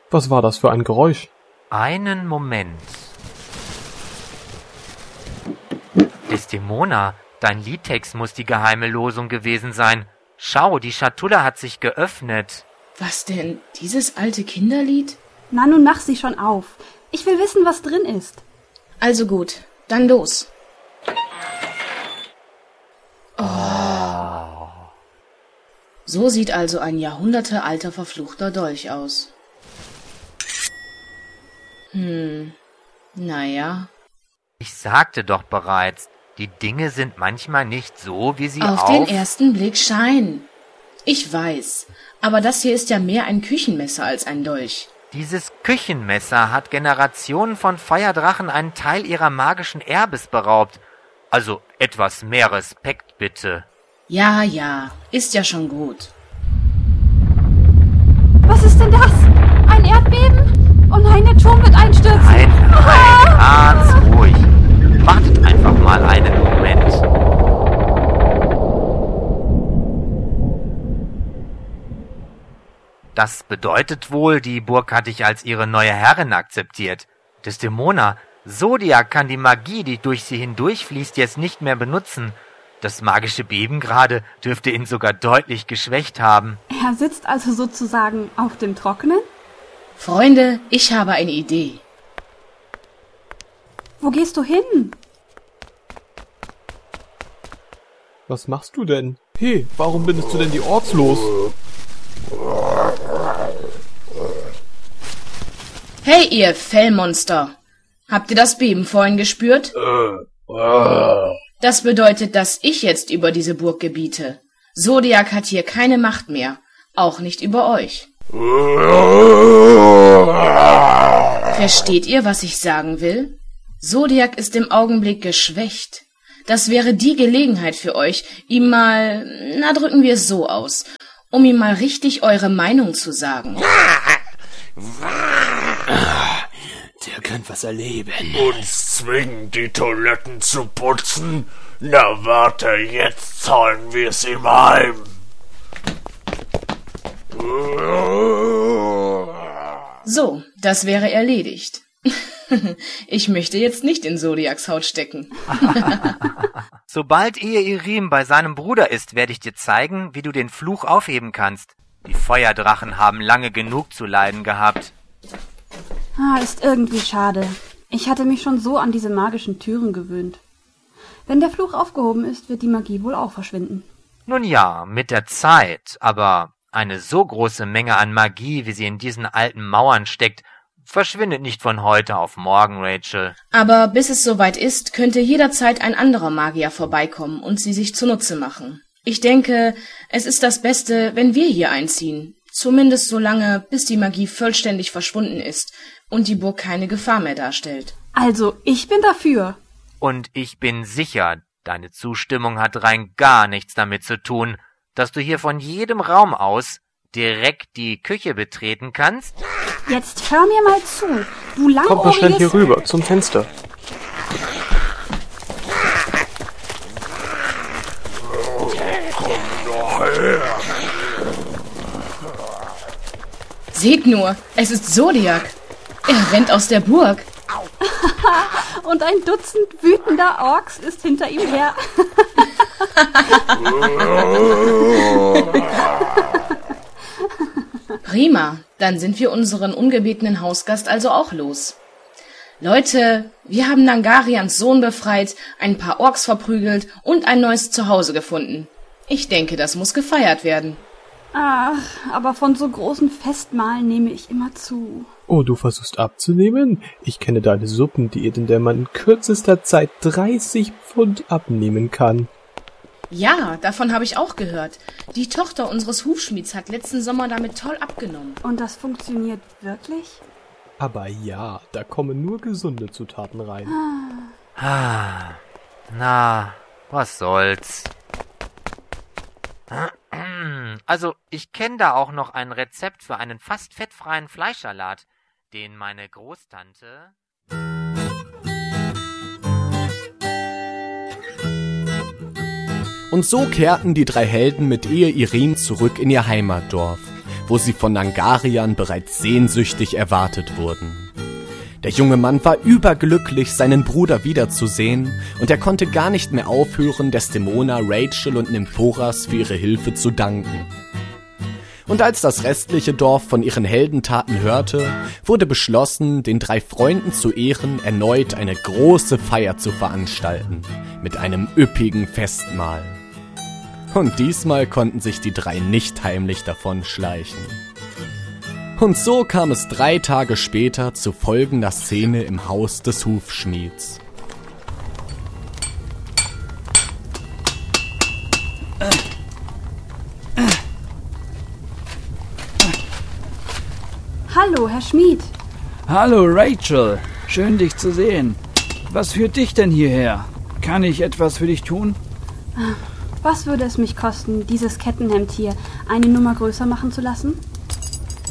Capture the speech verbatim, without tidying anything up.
Was war das für ein Geräusch? Einen Moment. Desdemona, dein Liedtext muss die geheime Losung gewesen sein. Schau, die Schatulle hat sich geöffnet. Was denn? Dieses alte Kinderlied? Na, nun mach sie schon auf. Ich will wissen, was drin ist. Also gut, dann los. Oh. So sieht also ein jahrhundertealter verfluchter Dolch aus. Hm, naja. Ich sagte doch bereits, die Dinge sind manchmal nicht so, wie sie auf... Auf den ersten Blick scheinen. Ich weiß, aber das hier ist ja mehr ein Küchenmesser als ein Dolch. Dieses Küchenmesser hat Generationen von Feuerdrachen einen Teil ihrer magischen Erbes beraubt. Also etwas mehr Respekt, bitte. Ja, ja, ist ja schon gut. Was ist denn das? Ein Erdbeben? Oh nein, der Turm wird einstürzen. Nein, nein, ganz ruhig. Wartet einfach mal einen Moment. Das bedeutet wohl, die Burg hat dich als ihre neue Herrin akzeptiert. Desdemona, Zodiac kann die Magie, die durch sie hindurchfließt, jetzt nicht mehr benutzen. Das magische Beben gerade dürfte ihn sogar deutlich geschwächt haben. Er sitzt also sozusagen auf dem Trockenen? Freunde, ich habe eine Idee. Wo gehst du hin? Was machst du denn? Hey, warum bindest du denn die Orks los? Hey, ihr Fellmonster! Habt ihr das Beben vorhin gespürt? Das bedeutet, dass ich jetzt über diese Burg gebiete. Zodiac hat hier keine Macht mehr, auch nicht über euch. Versteht ihr, was ich sagen will? Zodiac ist im Augenblick geschwächt. Das wäre die Gelegenheit für euch, ihm mal, na drücken wir es so aus, um ihm mal richtig eure Meinung zu sagen. Der könnte was erleben. Uns zwingen, die Toiletten zu putzen? Na warte, jetzt zahlen wir es ihm heim. So, das wäre erledigt. Ich möchte jetzt nicht in Zodiacs Haut stecken. Sobald ihr Irim bei seinem Bruder ist, werde ich dir zeigen, wie du den Fluch aufheben kannst. Die Feuerdrachen haben lange genug zu leiden gehabt. Ah, ist irgendwie schade. Ich hatte mich schon so an diese magischen Türen gewöhnt. Wenn der Fluch aufgehoben ist, wird die Magie wohl auch verschwinden. Nun ja, mit der Zeit, aber eine so große Menge an Magie, wie sie in diesen alten Mauern steckt, verschwindet nicht von heute auf morgen, Rachel. Aber bis es soweit ist, könnte jederzeit ein anderer Magier vorbeikommen und sie sich zunutze machen. Ich denke, es ist das Beste, wenn wir hier einziehen. Zumindest so lange, bis die Magie vollständig verschwunden ist und die Burg keine Gefahr mehr darstellt. Also, ich bin dafür. Und ich bin sicher, deine Zustimmung hat rein gar nichts damit zu tun, dass du hier von jedem Raum aus direkt die Küche betreten kannst. Jetzt hör mir mal zu, du langohriges... Kommt mal schnell hier rüber, zum Fenster. Seht nur, es ist Zodiac. Er rennt aus der Burg. Und ein Dutzend wütender Orks ist hinter ihm her. Prima, dann sind wir unseren ungebetenen Hausgast also auch los. Leute, wir haben Nangarians Sohn befreit, ein paar Orks verprügelt und ein neues Zuhause gefunden. Ich denke, das muss gefeiert werden. Ach, aber von so großen Festmahlen nehme ich immer zu. Oh, du versuchst abzunehmen? Ich kenne deine Suppendiät, in der man in kürzester Zeit dreißig Pfund abnehmen kann. Ja, davon habe ich auch gehört. Die Tochter unseres Hufschmieds hat letzten Sommer damit toll abgenommen. Und das funktioniert wirklich? Aber ja, da kommen nur gesunde Zutaten rein. Ah, na, was soll's. Also, ich kenne da auch noch ein Rezept für einen fast fettfreien Fleischsalat, den meine Großtante... Und so kehrten die drei Helden mit Ehe Irim zurück in ihr Heimatdorf. wo sie von Nangarian bereits sehnsüchtig erwartet wurden. Der junge Mann war überglücklich, seinen Bruder wiederzusehen, und er konnte gar nicht mehr aufhören, Desdemona, Rachel und Nymphoras für ihre Hilfe zu danken. Und als das restliche Dorf von ihren Heldentaten hörte, wurde beschlossen, den drei Freunden zu Ehren erneut eine große Feier zu veranstalten, mit einem üppigen Festmahl. Und diesmal konnten sich die drei nicht heimlich davonschleichen. Und so kam es drei Tage später zu folgender Szene im Haus des Hufschmieds. Hallo, Herr Schmied. Hallo, Rachel. Schön, dich zu sehen. Was führt dich denn hierher? Kann ich etwas für dich tun? Was würde es mich kosten, dieses Kettenhemd hier eine Nummer größer machen zu lassen?